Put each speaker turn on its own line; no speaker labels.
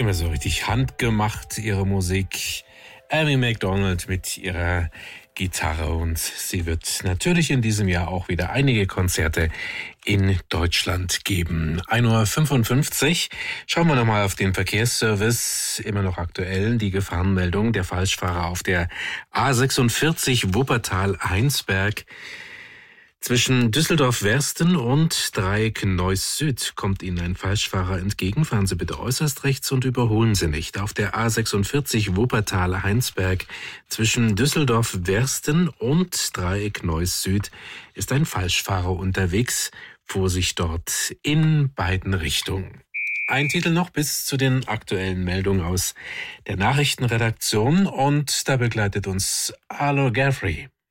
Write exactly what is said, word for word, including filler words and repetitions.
Immer so richtig handgemacht, ihre Musik. Amy Macdonald mit ihrer Gitarre, und sie wird natürlich in diesem Jahr auch wieder einige Konzerte in Deutschland geben. ein Uhr fünfundfünfzig. Schauen wir nochmal auf den Verkehrsservice. Immer noch aktuell die Gefahrenmeldung. Der Falschfahrer auf der A sechsundvierzig Wuppertal-Heinsberg. Zwischen Düsseldorf-Wersten und Dreieck Neuss Süd kommt Ihnen ein Falschfahrer entgegen. Fahren Sie bitte äußerst rechts und überholen Sie nicht. Auf der A sechsundvierzig Wuppertal-Heinsberg zwischen Düsseldorf-Wersten und Dreieck Neuss Süd ist ein Falschfahrer unterwegs. Vorsicht dort in beiden Richtungen. Ein Titel noch bis zu den aktuellen Meldungen aus der Nachrichtenredaktion, und da begleitet uns Arlo Guthrie.